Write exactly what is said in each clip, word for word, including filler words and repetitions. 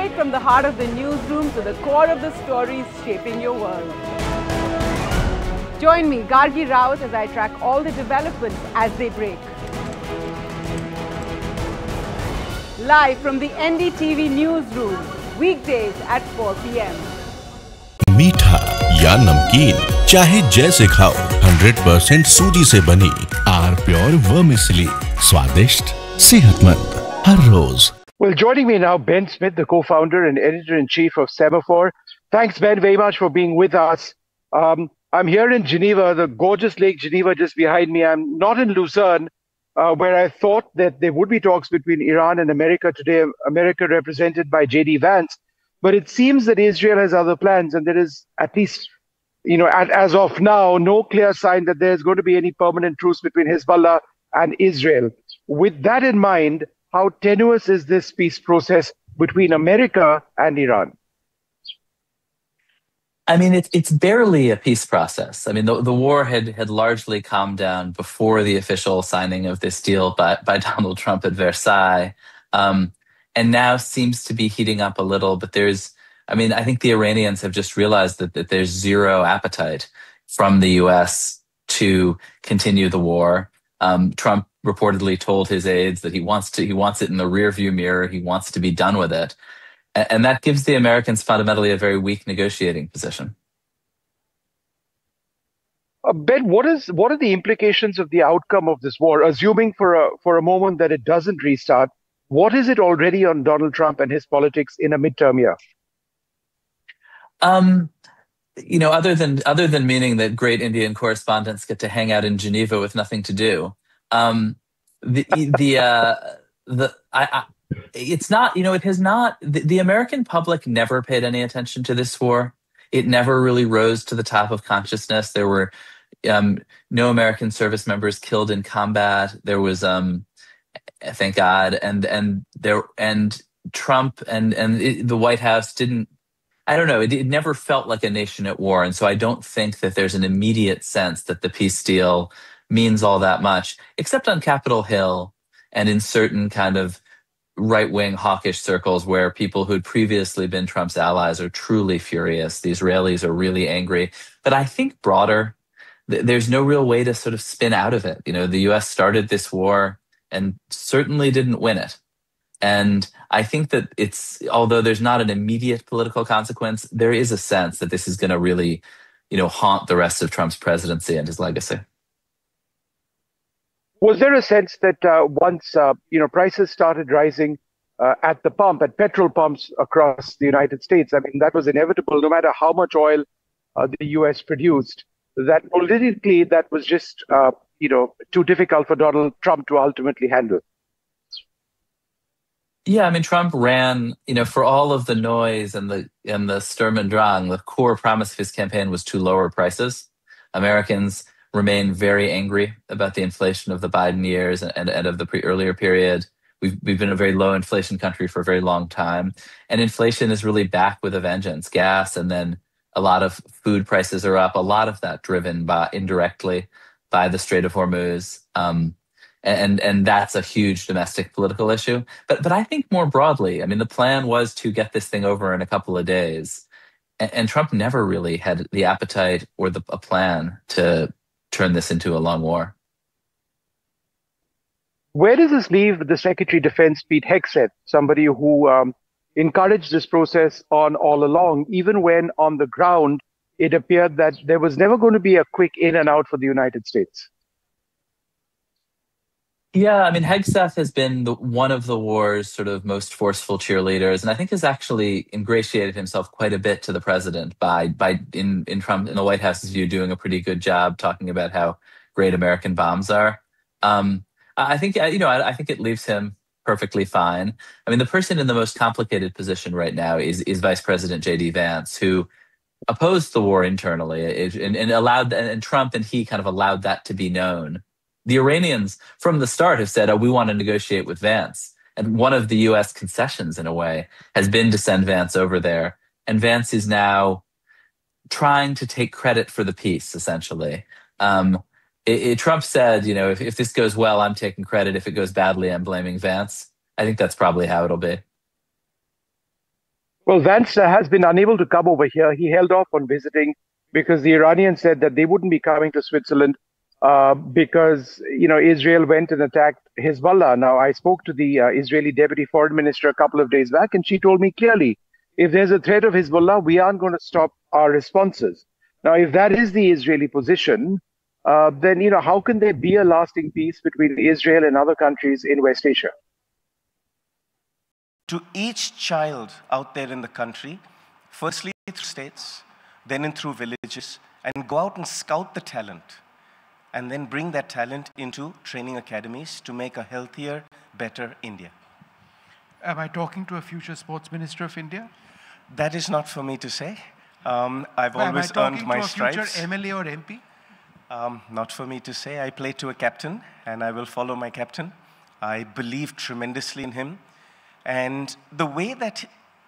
Straight from the heart of the newsroom to the core of the stories shaping your world. Join me, Gargi Rawat, as I track all the developments as they break. Live from the N D T V newsroom, weekdays at four p m मीठा या नमकीन, चाहे जैसे खाओ, hundred percent सूजी से बनी are pure vermicelli, स्वादिष्ट, सेहतमंद, हर रोज. Well, joining me now, Ben Smith, the co-founder and editor-in-chief of Semaphore. Thanks, Ben, very much for being with us. Um, I'm here in Geneva, the gorgeous Lake Geneva just behind me. I'm not in Lucerne, uh, where I thought that there would be talks between Iran and America today, America represented by J D Vance. But it seems that Israel has other plans, and there is, at least, you know, as of now, no clear sign that there's going to be any permanent truce between Hezbollah and Israel. With that in mind, how tenuous is this peace process between America and Iran? I mean, it's it's barely a peace process. I mean, the, the war had had largely calmed down before the official signing of this deal by, by Donald Trump at Versailles. Um, and now seems to be heating up a little, but there's, I mean, I think the Iranians have just realized that, that there's zero appetite from the U S to continue the war. Um, Trump reportedly told his aides that he wants to, he wants it in the rearview mirror. He wants to be done with it. And, and that gives the Americans fundamentally a very weak negotiating position. Uh, Ben, what is, what are the implications of the outcome of this war? Assuming for a, for a moment that it doesn't restart, what is it already on Donald Trump and his politics in a midterm year? Um, you know, other than other than meaning that great Indian correspondents get to hang out in Geneva with nothing to do, um, the the uh, the I, I, it's not. You know, it has not. The, the American public never paid any attention to this war. It never really rose to the top of consciousness. There were um, no American service members killed in combat. There was. Um, Thank God, and and there and Trump and and it, the White House didn't. I don't know. It, it never felt like a nation at war, and so I don't think that there's an immediate sense that the peace deal means all that much, except on Capitol Hill and in certain kind of right-wing hawkish circles where people who'd previously been Trump's allies are truly furious. The Israelis are really angry, but I think broader, th- there's no real way to sort of spin out of it. You know, the U S started this war and certainly didn't win it. And I think that it's, although there's not an immediate political consequence, there is a sense that this is going to really, you know, haunt the rest of Trump's presidency and his legacy. Was there a sense that uh, once, uh, you know, prices started rising uh, at the pump, at petrol pumps across the United States, I mean, that was inevitable no matter how much oil uh, the U S produced, that politically that was just, uh, you know, too difficult for Donald Trump to ultimately handle? Yeah, I mean, Trump ran, you know, for all of the noise and the and the Sturm und Drang, the core promise of his campaign was to lower prices. Americans remain very angry about the inflation of the Biden years and, and of the pre earlier period. We've we've been a very low inflation country for a very long time. And inflation is really back with a vengeance. Gas and then a lot of food prices are up, a lot of that driven by indirectly by the Strait of Hormuz. Um, and, and that's a huge domestic political issue. But, but I think more broadly, I mean, the plan was to get this thing over in a couple of days. And, and Trump never really had the appetite or the, a plan to turn this into a long war. Where does this leave the Secretary of Defense, Pete Hegseth, somebody who um, encouraged this process on all along, even when on the ground, it appeared that there was never going to be a quick in and out for the United States? Yeah, I mean, Hegseth has been the, one of the war's sort of most forceful cheerleaders, and I think has actually ingratiated himself quite a bit to the president by, by in, in Trump, in the White House's view, doing a pretty good job talking about how great American bombs are. Um, I think, you know, I, I think it leaves him perfectly fine. I mean, the person in the most complicated position right now is, is Vice President J D Vance, who opposed the war internally and, and allowed, and Trump and he kind of allowed that to be known. The Iranians from the start have said, oh, we want to negotiate with Vance. And one of the U S concessions, in a way, has been to send Vance over there. And Vance is now trying to take credit for the peace, essentially. Um, it, it, Trump said, you know, if, if this goes well, I'm taking credit. If it goes badly, I'm blaming Vance. I think that's probably how it'll be. Well, Vance uh, has been unable to come over here. He held off on visiting because the Iranians said that they wouldn't be coming to Switzerland uh, because, you know, Israel went and attacked Hezbollah. Now, I spoke to the uh, Israeli Deputy Foreign Minister a couple of days back, and she told me clearly, if there's a threat of Hezbollah, we aren't going to stop our responses. Now, if that is the Israeli position, uh, then, you know, how can there be a lasting peace between Israel and other countries in West Asia? To each child out there in the country, firstly through states, then in through villages, and go out and scout the talent, and then bring that talent into training academies to make a healthier, better India. Am I talking to a future sports minister of India? That is not for me to say. Um, I've Well, always am I earned my talking to a future stripes. M L A or M P? Um, not for me to say. I play to a captain, and I will follow my captain. I believe tremendously in him. And the way that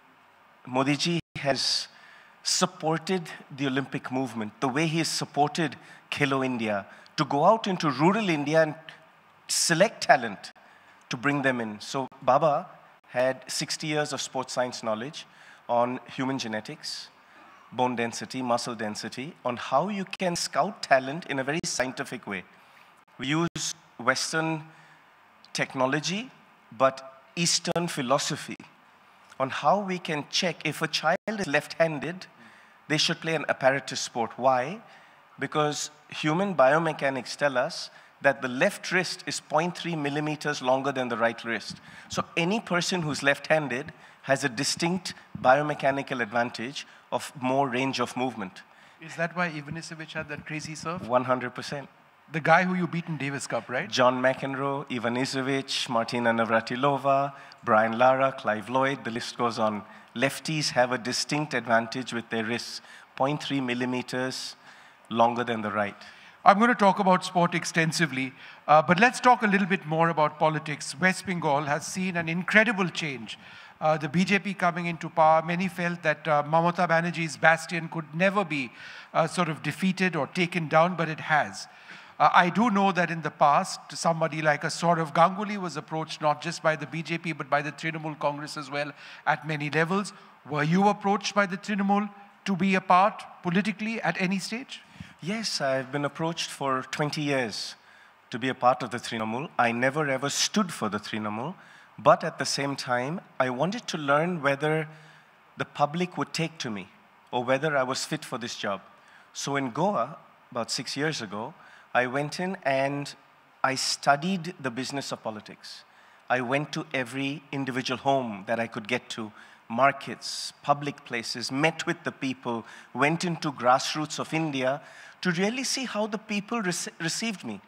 Modi ji has supported the Olympic movement, the way he has supported Khelo India, to go out into rural India and select talent to bring them in. So Baba had sixty years of sports science knowledge on human genetics, bone density, muscle density, on how you can scout talent in a very scientific way. We use Western technology, but Eastern philosophy on how we can check if a child is left-handed, they should play an apparatus sport. Why? Because human biomechanics tell us that the left wrist is zero point three millimeters longer than the right wrist. So any person who's left-handed has a distinct biomechanical advantage of more range of movement. Is that why Ivanisevic had that crazy serve? one hundred percent. The guy who you beat in Davis Cup, right? John McEnroe, Ivanisevic, Martina Navratilova, Brian Lara, Clive Lloyd, the list goes on. Lefties have a distinct advantage with their wrists, zero point three millimeters longer than the right. I'm going to talk about sport extensively, uh, but let's talk a little bit more about politics. West Bengal has seen an incredible change. Uh, the B J P coming into power, many felt that uh, Mamata Banerjee's bastion could never be uh, sort of defeated or taken down, but it has. Uh, I do know that in the past, somebody like a Saurav Ganguly was approached not just by the B J P, but by the Trinamool Congress as well at many levels. Were you approached by the Trinamool to be a part politically at any stage? Yes, I've been approached for twenty years to be a part of the Trinamool. I never ever stood for the Trinamool, but at the same time, I wanted to learn whether the public would take to me or whether I was fit for this job. So in Goa, about six years ago, I went in and I studied the business of politics. I went to every individual home that I could get to, markets, public places, met with the people, went into grassroots of India to really see how the people rec received me.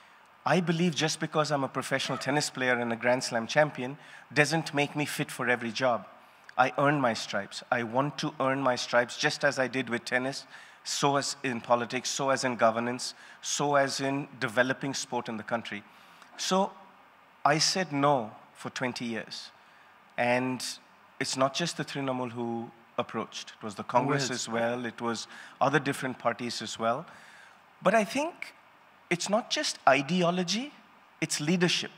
I believe just because I'm a professional tennis player and a Grand Slam champion doesn't make me fit for every job. I earn my stripes. I want to earn my stripes just as I did with tennis, so as in politics, so as in governance, so as in developing sport in the country. So I said no for twenty years. And it's not just the Trinamool who approached. It was the Congress as well. It was other different parties as well. But I think it's not just ideology, it's leadership.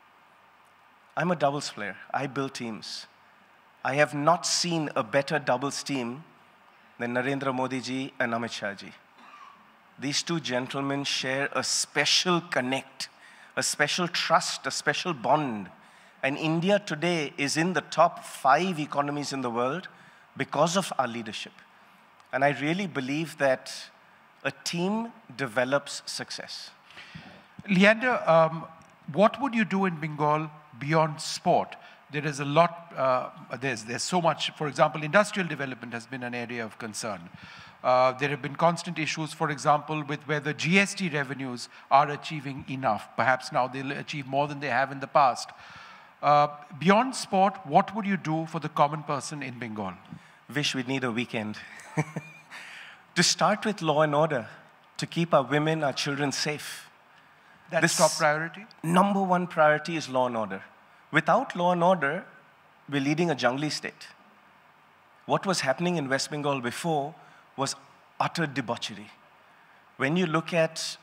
I'm a doubles player. I build teams. I have not seen a better doubles team than Narendra Modi ji and Amit Shah ji. These two gentlemen share a special connect, a special trust, a special bond. And India today is in the top five economies in the world because of our leadership. And I really believe that a team develops success. Leander, um, what would you do in Bengal beyond sport? There is a lot, uh, there's, there's so much. For example, industrial development has been an area of concern. Uh, there have been constant issues, for example, with whether G S T revenues are achieving enough. Perhaps now they'll achieve more than they have in the past. Uh, beyond sport, what would you do for the common person in Bengal? Wish we'd need a weekend. To start with law and order, to keep our women, our children safe. That's This top priority? Number one priority is law and order. Without law and order, we're leading a jungly state. What was happening in West Bengal before was utter debauchery. When you look at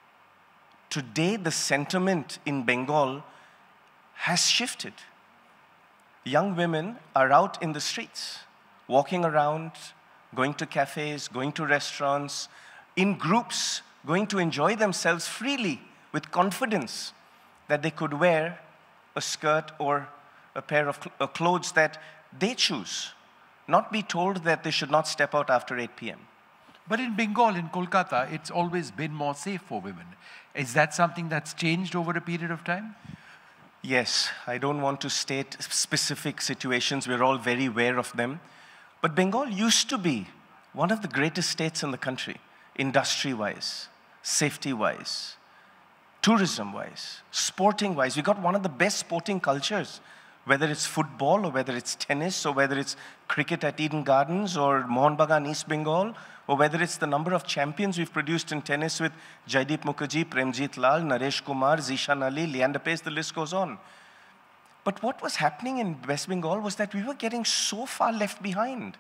today, the sentiment in Bengal has shifted. Young women are out in the streets. walking around, going to cafes, going to restaurants, in groups, going to enjoy themselves freely with confidence that they could wear a skirt or a pair of cl- uh, clothes that they choose, not be told that they should not step out after eight p m But in Bengal, in Kolkata, it's always been more safe for women. Is that something that's changed over a period of time? Yes, I don't want to state specific situations. We're all very aware of them. But Bengal used to be one of the greatest states in the country, industry-wise, safety-wise, tourism-wise, sporting-wise. We got one of the best sporting cultures, whether it's football or whether it's tennis or whether it's cricket at Eden Gardens or Mohun Bagan, East Bengal, or whether it's the number of champions we've produced in tennis with Jaideep Mukherjee, Premjit Lal, Naresh Kumar, Zishan Ali, Leander Paes, the list goes on. But what was happening in West Bengal was that we were getting so far left behind.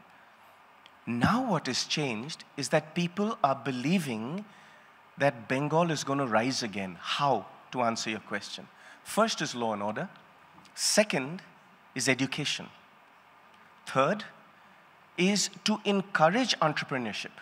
Now what has changed is that people are believing that Bengal is going to rise again. How? To answer your question. First is law and order. Second is education. Third is to encourage entrepreneurship,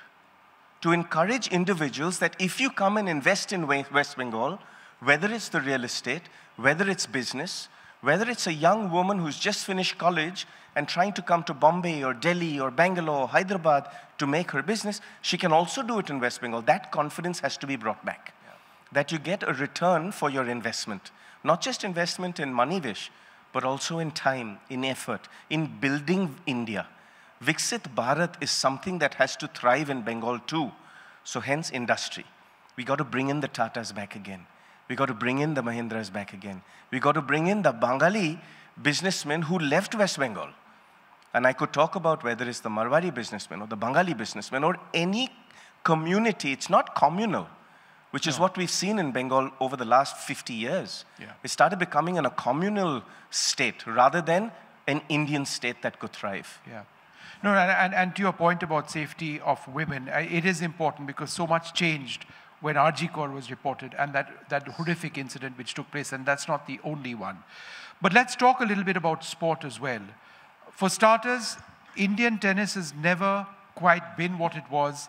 to encourage individuals that if you come and invest in West Bengal, whether it's the real estate, whether it's business, whether it's a young woman who's just finished college and trying to come to Bombay or Delhi or Bangalore or Hyderabad to make her business, she can also do it in West Bengal. That confidence has to be brought back, yeah. That you get a return for your investment. Not just investment in money, Vish, but also in time, in effort, in building India. Viksit Bharat is something that has to thrive in Bengal too. So hence industry. We got to bring in the Tatas back again. We got to bring in the Mahindras back again. We got to bring in the Bengali businessmen who left West Bengal. And I could talk about whether it's the Marwari businessmen or the Bengali businessmen or any community. It's not communal, which is no. what we've seen in Bengal over the last fifty years. Yeah. It started becoming an, a communal state rather than an Indian state that could thrive. Yeah. No, and, and to your point about safety of women, it is important because so much changed when R G Kar was reported and that, that horrific incident which took place, and that's not the only one. But let's talk a little bit about sport as well. For starters, Indian tennis has never quite been what it was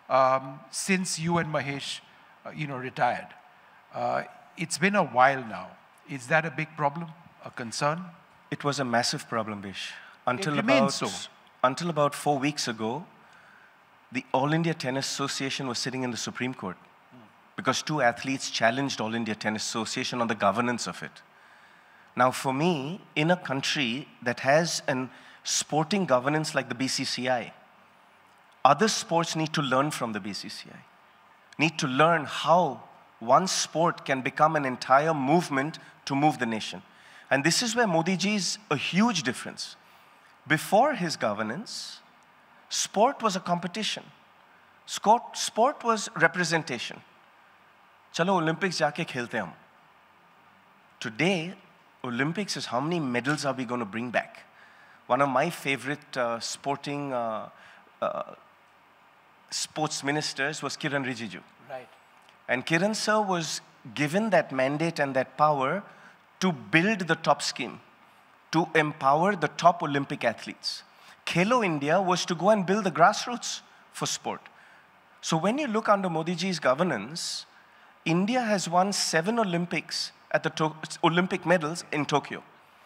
um, since you and Mahesh, uh, you know, retired. Uh, it's been a while now. Is that a big problem, a concern? It was a massive problem, Bish. Until it about so. Until about four weeks ago, the All India Tennis Association was sitting in the Supreme Court because two athletes challenged All India Tennis Association on the governance of it. Now, for me, in a country that has a sporting governance like the B C C I, other sports need to learn from the B C C I, need to learn how one sport can become an entire movement to move the nation. And this is where Modi ji is a huge difference. Before his governance, sport was a competition. Sport, sport was representation. Chalo Olympics jaake khelte hum. Today, Olympics is how many medals are we going to bring back? One of my favorite uh, sporting uh, uh, sports ministers was Kiran Rijiju. Right. And Kiran sir was given that mandate and that power to build the top scheme, to empower the top Olympic athletes. Khelo India was to go and build the grassroots for sport. So when you look under Modi ji's governance, India has won seven Olympics at the to Olympic medals in Tokyo.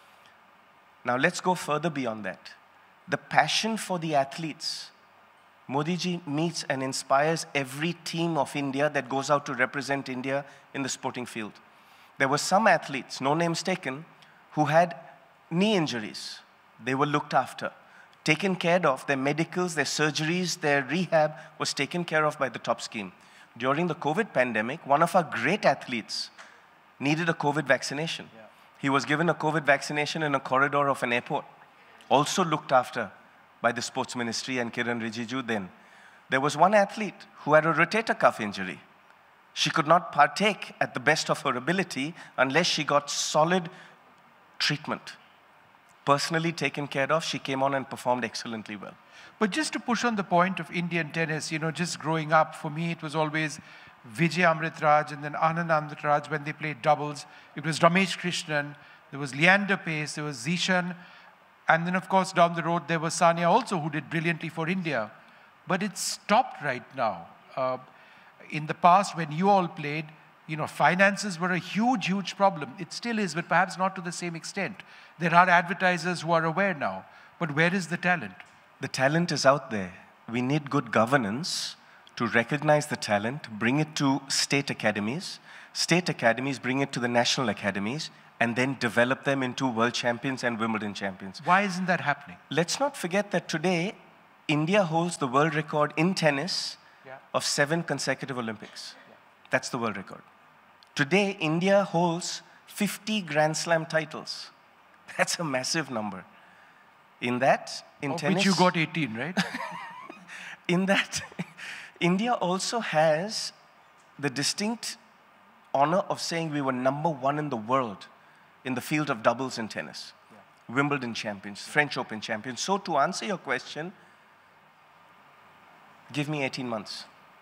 Now let's go further beyond that. The passion for the athletes. Modi ji meets and inspires every team of India that goes out to represent India in the sporting field. There were some athletes, no names taken, who had knee injuries. They were looked after, taken care of. Their medicals, their surgeries, their rehab was taken care of by the top scheme. During the COVID pandemic, one of our great athletes needed a COVID vaccination. Yeah. He was given a COVID vaccination in a corridor of an airport, also looked after by the sports ministry and Kiran Rijiju then. There was one athlete who had a rotator cuff injury. She could not partake at the best of her ability unless she got solid treatment. Personally taken care of, she came on and performed excellently well. But just to push on the point of Indian tennis, you know, just growing up, for me, it was always Vijay Amritraj and then Anand Amritraj when they played doubles. It was Ramesh Krishnan, there was Leander Paes, there was Zishan. And then, of course, down the road, there was Sania also, who did brilliantly for India. But it's stopped right now. Uh, in the past, when you all played, you know, finances were a huge, huge problem. It still is, but perhaps not to the same extent. There are advertisers who are aware now. But where is the talent? The talent is out there. We need good governance to recognize the talent, bring it to state academies. State academies bring it to the national academies, and then develop them into world champions and Wimbledon champions. Why isn't that happening? Let's not forget that today, India holds the world record in tennis yeah. of seven consecutive Olympics. Yeah. That's the world record. Today, India holds fifty Grand Slam titles. That's a massive number. In that, in of tennis... which you got eighteen, right? In that, India also has the distinct honor of saying we were number one in the world in the field of doubles in tennis. Yeah. Wimbledon champions, French Open champions. So to answer your question, give me eighteen months.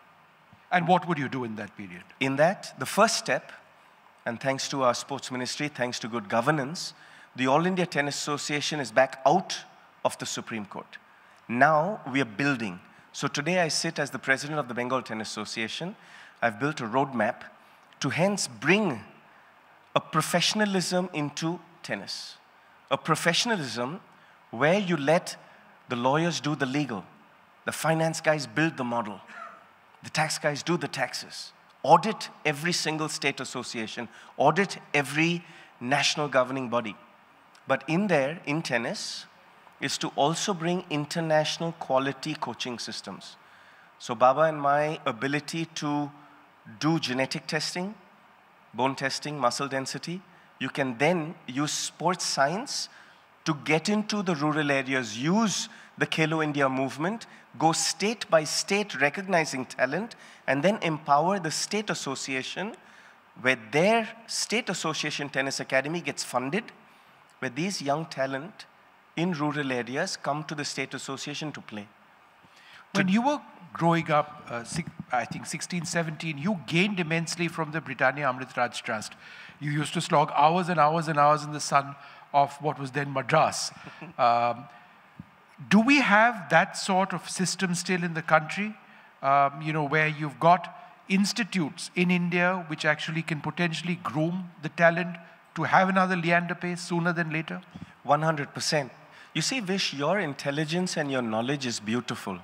And what would you do in that period? In that, the first step, and thanks to our sports ministry, thanks to good governance, the All India Tennis Association is back out of the Supreme Court. Now we are building. So today I sit as the president of the Bengal Tennis Association. I've built a roadmap to hence bring a professionalism into tennis. A professionalism where you let the lawyers do the legal, the finance guys build the model, the tax guys do the taxes, audit every single state association, audit every national governing body. But in there, in tennis, is to also bring international quality coaching systems. So Baba and my ability to do genetic testing, bone testing, muscle density, you can then use sports science to get into the rural areas, use the Khelo India movement, go state by state recognizing talent, and then empower the state association where their state association tennis academy gets funded, where these young talent in rural areas come to the state association to play. When you were growing up, uh, six, I think sixteen, seventeen, you gained immensely from the Britannia Amrit Raj Trust. You used to slog hours and hours and hours in the sun of what was then Madras. um, do we have that sort of system still in the country, um, you know, where you've got institutes in India which actually can potentially groom the talent to have another Leander Pace sooner than later? one hundred percent. You see, Vish, your intelligence and your knowledge is beautiful.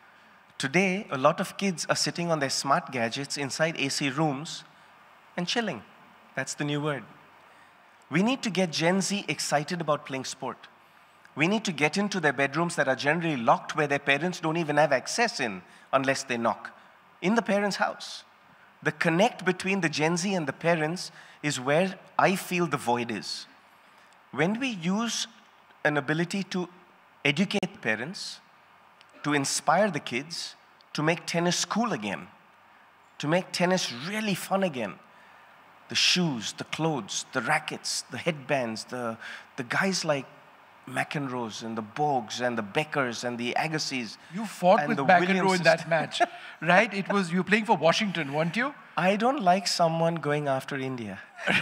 Today, a lot of kids are sitting on their smart gadgets inside A C rooms and chilling. That's the new word. We need to get Gen Z excited about playing sport. We need to get into their bedrooms that are generally locked, where their parents don't even have access in unless they knock, in the parents' house. The connect between the Gen Z and the parents is where I feel the void is. When we use an ability to educate parents, to inspire the kids, to make tennis cool again, to make tennis really fun again, the shoes, the clothes, the rackets, the headbands, the, the guys like McEnroes and the Bogues and the Beckers and the Agassiz. You fought with McEnroe Williams in that match, right? It was, you were playing for Washington, weren't you? I don't like someone going after India.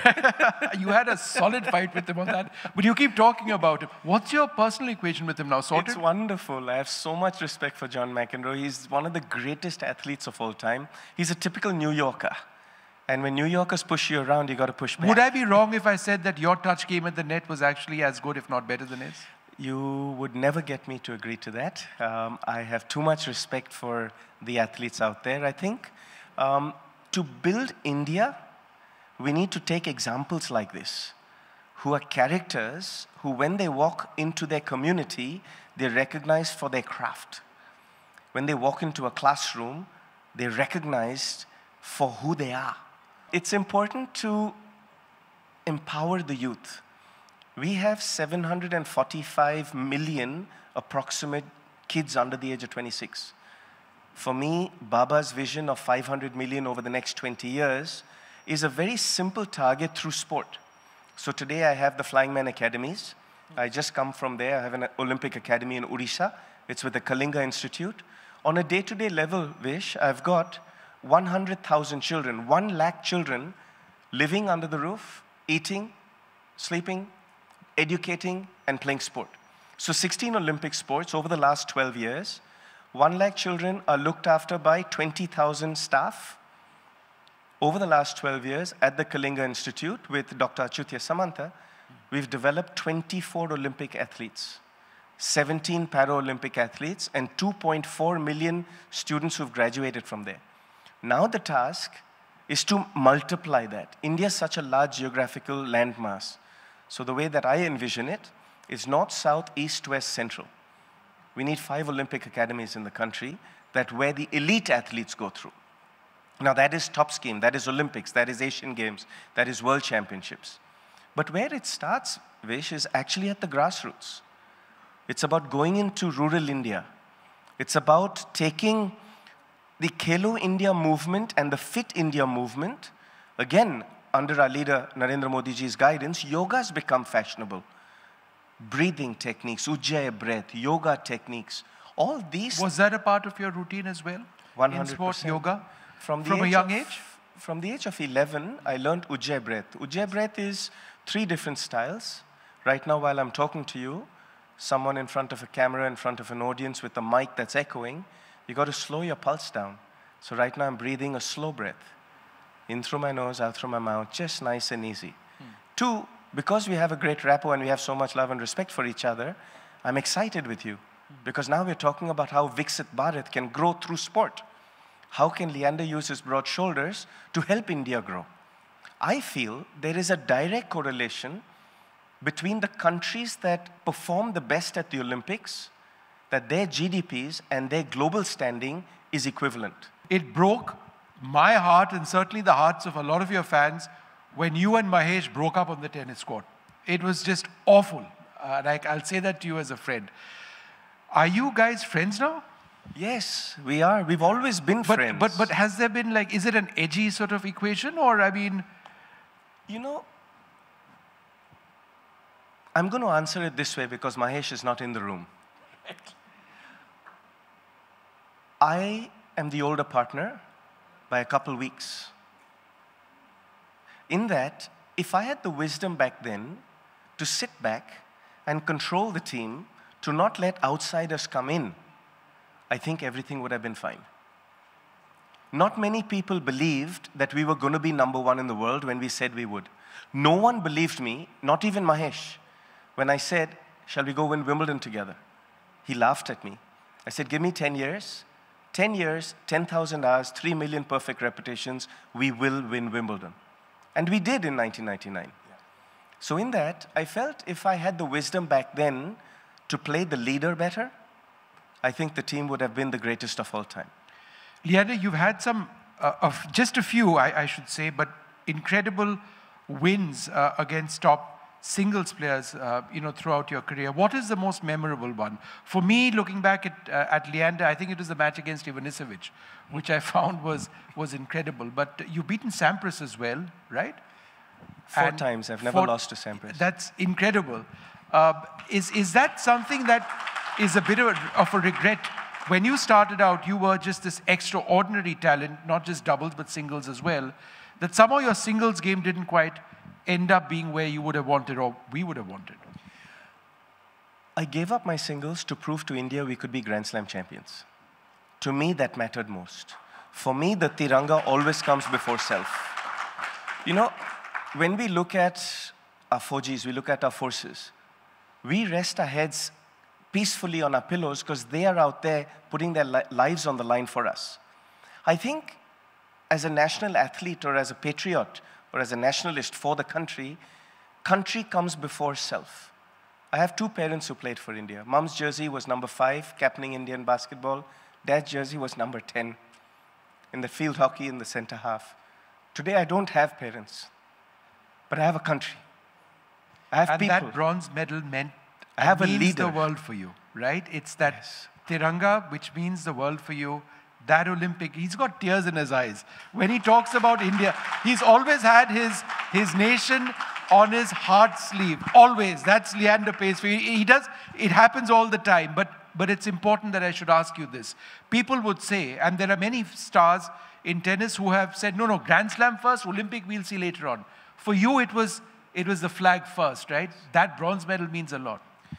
You had a solid fight with him on that, but you keep talking about him. What's your personal equation with him now? Sorted? It's wonderful. I have so much respect for John McEnroe. He's one of the greatest athletes of all time. He's a typical New Yorker. And when New Yorkers push you around, you got to push back. Would I be wrong if I said that your touch game at the net was actually as good, if not better than his? You would never get me to agree to that. Um, I have too much respect for the athletes out there, I think. Um, to build India, we need to take examples like this, who are characters who, when they walk into their community, they're recognized for their craft. When they walk into a classroom, they're recognized for who they are. It's important to empower the youth. We have seven hundred forty-five million approximate kids under the age of twenty-six. For me, Baba's vision of five hundred million over the next twenty years is a very simple target through sport. So today I have the Flying Man Academies. I just come from there. I have an Olympic Academy in Odisha. It's with the Kalinga Institute. On a day-to-day level, Vish, I've got one hundred thousand children, one lakh children living under the roof, eating, sleeping, educating, and playing sport. So sixteen Olympic sports over the last twelve years. One lakh children are looked after by twenty thousand staff. Over the last twelve years at the Kalinga Institute with Doctor Achutya Samanta, we've developed twenty-four Olympic athletes, seventeen Paralympic athletes, and two point four million students who've graduated from there. Now the task is to multiply that. India is such a large geographical landmass. So the way that I envision it is north, south, east, west, central. We need five Olympic academies in the country that where the elite athletes go through. Now that is top scheme, that is Olympics, that is Asian Games, that is World Championships. But where it starts, Vish, is actually at the grassroots. It's about going into rural India. It's about taking the Khelo India movement and the Fit India movement. Again, under our leader Narendra Modi ji's guidance, yoga's become fashionable. Breathing techniques, Ujjayi breath, yoga techniques, all these. Was that a part of your routine as well? one hundred percent. In sport, yoga? From, the From a age young of, age? From the age of eleven, I learned Ujjayi breath. Ujjayi breath is three different styles. Right now, while I'm talking to you, someone in front of a camera, in front of an audience with a mic that's echoing, you got to slow your pulse down. So right now, I'm breathing a slow breath. In through my nose, out through my mouth, just nice and easy. Hmm. Two, because we have a great rapport and we have so much love and respect for each other, I'm excited with you. Because now we're talking about how Viksit Bharat can grow through sport. How can Leander use his broad shoulders to help India grow? I feel there is a direct correlation between the countries that perform the best at the Olympics, that their G D Ps and their global standing is equivalent. It broke my heart and certainly the hearts of a lot of your fans when you and Mahesh broke up on the tennis court. It was just awful. Uh, like, I'll say that to you as a friend. Are you guys friends now? Yes, we are. We've always been but, friends. But, but has there been like, is it an edgy sort of equation or I mean? You know, I'm going to answer it this way because Mahesh is not in the room. I am the older partner by a couple weeks. In that, if I had the wisdom back then to sit back and control the team, to not let outsiders come in, I think everything would have been fine. Not many people believed that we were going to be number one in the world when we said we would. No one believed me, not even Mahesh, when I said, shall we go win Wimbledon together? He laughed at me. I said, give me ten years. ten years, ten thousand hours, three million perfect repetitions, we will win Wimbledon. And we did in nineteen ninety-nine. Yeah. So in that, I felt if I had the wisdom back then to play the leader better, I think the team would have been the greatest of all time. Leander, you've had some, uh, of just a few, I, I should say, but incredible wins uh, against top singles players, uh, you know, throughout your career. What is the most memorable one? For me, looking back at, uh, at Leander, I think it was the match against Ivanisevic, which I found was, was incredible. But you've beaten Sampras as well, right? Four and times. I've never four, lost to Sampras. That's incredible. Uh, is, is that something that is a bit of a, of a regret? When you started out, you were just this extraordinary talent, not just doubles, but singles as well, that somehow your singles game didn't quite end up being where you would have wanted or we would have wanted. I gave up my singles to prove to India we could be Grand Slam champions. To me, that mattered most. For me, the Tiranga always comes before self. You know, when we look at our Fojis, we look at our forces, we rest our heads peacefully on our pillows because they are out there putting their li lives on the line for us. I think as a national athlete or as a patriot or as a nationalist for the country, country comes before self. I have two parents who played for India. Mom's jersey was number five, captaining Indian basketball. Dad's jersey was number ten in the field hockey in the center half. Today, I don't have parents, but I have a country. I have and people. And that bronze medal meant I have a means leader. the world for you, right? It's that yes. Tiranga, which means the world for you. That Olympic, he's got tears in his eyes. When he talks about India, he's always had his, his nation on his heart sleeve. Always. That's Leander Paes. He, he does, it happens all the time. But, but it's important that I should ask you this. People would say, and there are many stars in tennis who have said, no, no, Grand Slam first, Olympic we'll see later on. For you, it was, it was the flag first, right? That bronze medal means a lot.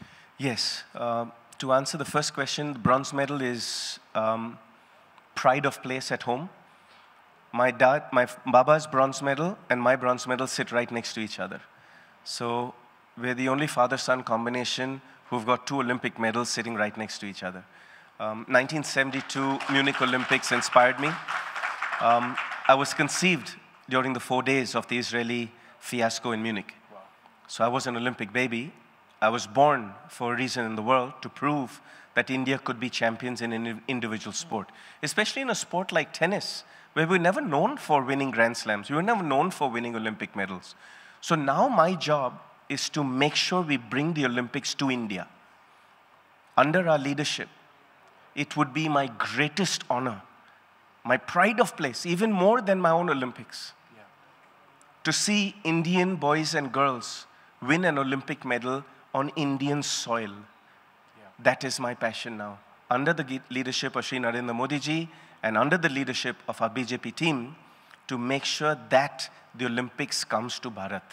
Yes. Uh, to answer the first question, the bronze medal is um, pride of place at home. My dad, my Baba's bronze medal and my bronze medal sit right next to each other. So we're the only father-son combination who've got two Olympic medals sitting right next to each other. Um, nineteen seventy-two Munich Olympics inspired me. Um, I was conceived during the four days of the Israeli fiasco in Munich. Wow. So I was an Olympic baby. I was born for a reason in the world to prove that India could be champions in an individual sport, especially in a sport like tennis, where we were never known for winning Grand Slams. We were never known for winning Olympic medals. So now my job is to make sure we bring the Olympics to India. Under our leadership, it would be my greatest honor, my pride of place, even more than my own Olympics, yeah. to see Indian boys and girls win an Olympic medal on Indian soil. Yeah. That is my passion now. Under the leadership of Shri Narendra Modi ji and under the leadership of our B J P team, to make sure that the Olympics comes to Bharat.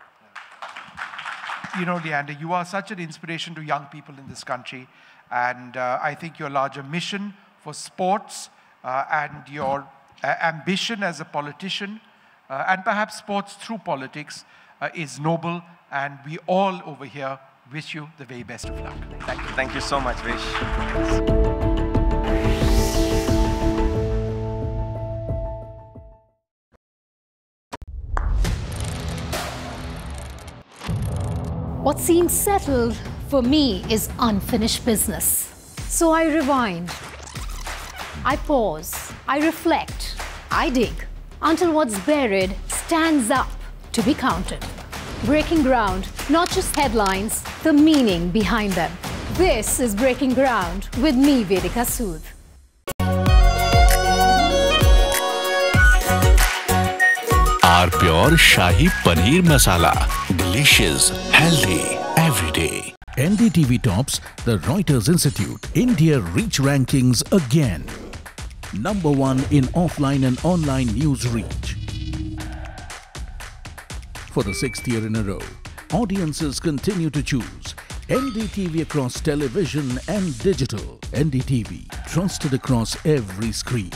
You know, Leander, you are such an inspiration to young people in this country. And uh, I think your larger mission for sports uh, and your uh, ambition as a politician, uh, and perhaps sports through politics, uh, is noble. And we all over here wish you the very best of luck. Thank you. Thank you so much, Vish. What seems settled for me is unfinished business. So I rewind, I pause, I reflect, I dig, until what's buried stands up to be counted. Breaking ground, not just headlines, the meaning behind them. This is Breaking Ground with me, Vedika Sood. Our Pure Shahi Paneer Masala. Delicious, healthy, every day. N D T V tops the Reuters Institute India Reach Rankings again. Number one in offline and online news reach. For the sixth year in a row, audiences continue to choose N D T V across television and digital. N D T V, trusted across every screen.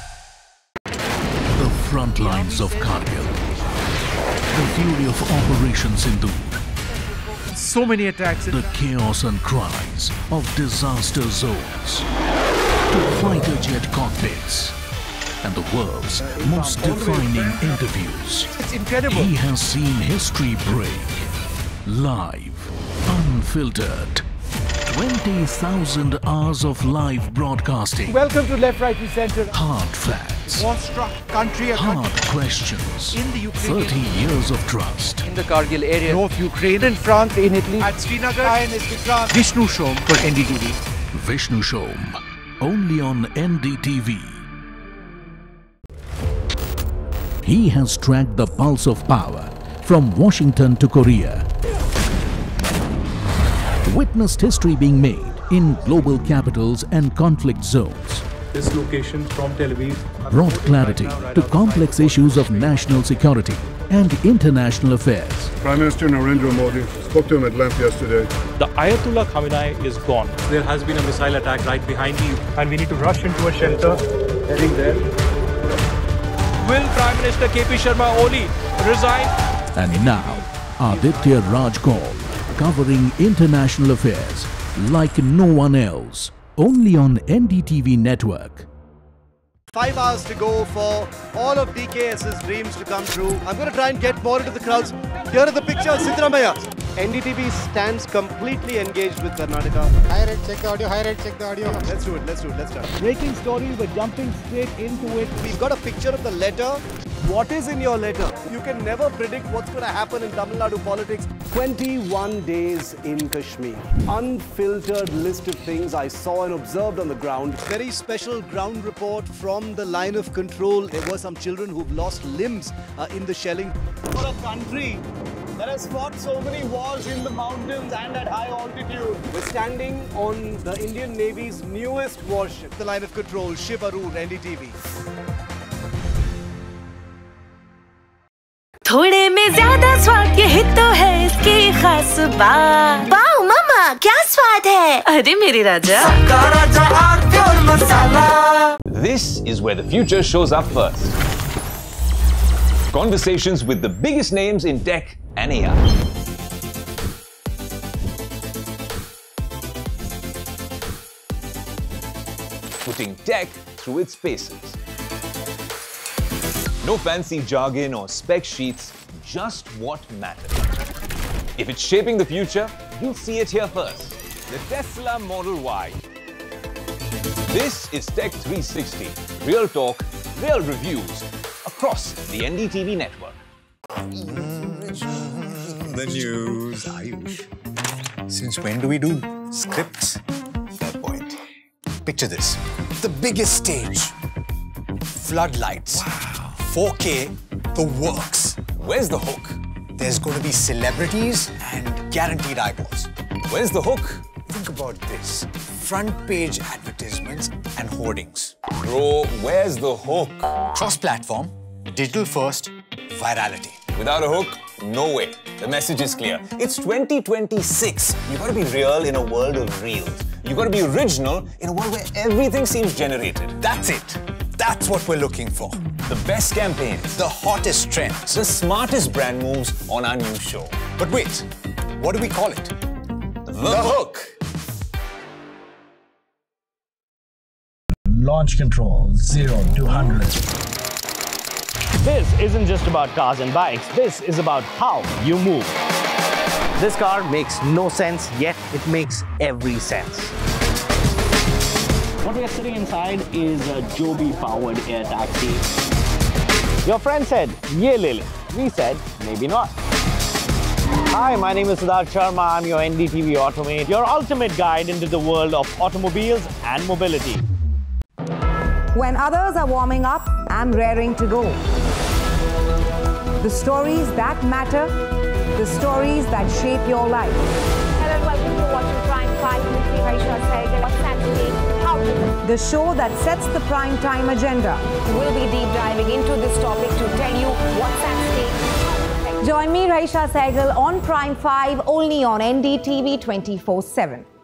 The front lines of Kargil. The fury of Operation Sindoor. So many attacks. The chaos and cries of disaster zones. To fighter jet cockpits. And the world's most defining interviews. It's incredible. He has seen history break. Live, unfiltered. twenty thousand hours of live broadcasting. Welcome to Left, Right and Centre. Hard facts. War-struck country. Hard questions. In the Ukraine. thirty years of trust. In the Kargil area. North Ukraine. In France, in Italy. At Srinagar. And Vikrant. Vishnu Shom for N D T V. Vishnu Shom. Only on N D T V. He has tracked the pulse of power from Washington to Korea. Witnessed history being made in global capitals and conflict zones. This location from Tel Aviv brought clarity to complex issues of national security and international affairs. Prime Minister Narendra Modi spoke to him at length yesterday. The Ayatollah Khamenei is gone. There has been a missile attack right behind you, and we need to rush into a shelter. Heading there. Will Prime Minister K P Sharma Oli resign? And now, Aditya Raj Kaul, covering international affairs like no one else, only on N D T V network. Five hours to go for all of D K S's dreams to come true. I'm going to try and get more into the crowds. Here are the pictures, Siddaramaiah. N D T V stands completely engaged with Karnataka. High rate, check the audio, high rate, check the audio. Let's do it, let's do it, let's start. Breaking story, we're jumping straight into it. We've got a picture of the letter. What is in your letter? You can never predict what's going to happen in Tamil Nadu politics. twenty-one days in Kashmir. Unfiltered list of things I saw and observed on the ground. Very special ground report from the line of control. There were some children who've lost limbs uh, in the shelling. For a country that has fought so many wars in the mountains and at high altitude. We're standing on the Indian Navy's newest warship. The line of control, Shiv Arur, N D T V. थोड़े में ज्यादा स्वाद, यही तो है इसकी खास बात। वाओ मम्मा, क्या स्वाद है? अरे मेरे राजा। This is where the future shows up first. Conversations with the biggest names in tech and A I. Putting tech through its paces. No fancy jargon or spec sheets, just what matters. If it's shaping the future, you'll see it here first. The Tesla Model Y. This is Tech three sixty. Real talk, real reviews across the N D T V network. The news, Ayush. Since when do we do scripts? Fair point. Picture this. The biggest stage. Floodlights. Wow. four K, the works. Where's the hook? There's going to be celebrities and guaranteed eyeballs. Where's the hook? Think about this. Front page advertisements and hoardings. Bro, where's the hook? Cross-platform, digital first, virality. Without a hook, no way. The message is clear. It's twenty twenty-six. You gotta be real in a world of reels. You gotta be original in a world where everything seems generated. That's it. That's what we're looking for. The best campaigns. The hottest trends. The smartest brand moves on our new show. But wait, what do we call it? The, the hook. Launch control, zero to one hundred. This isn't just about cars and bikes. This is about how you move. This car makes no sense, yet it makes every sense. What we are sitting inside is a Joby-powered air taxi. Your friend said, "Ye le le." We said, maybe not. Hi, my name is Siddharth Sharma. I'm your N D T V Automate, your ultimate guide into the world of automobiles and mobility. When others are warming up, I'm raring to go. The stories that matter, the stories that shape your life. Hello and welcome to watching Prime five with me, Raisha Sehgal. What's happening? How to The show that sets the prime time agenda. We'll be deep diving into this topic to tell you what's at stake. Join me, Raisha Sehgal, on Prime five, only on N D T V twenty-four seven.